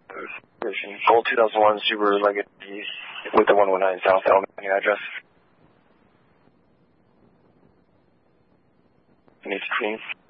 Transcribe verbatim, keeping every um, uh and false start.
Gold two thousand one Subaru Legacy with the one one nine South Alameda address. Need to clean.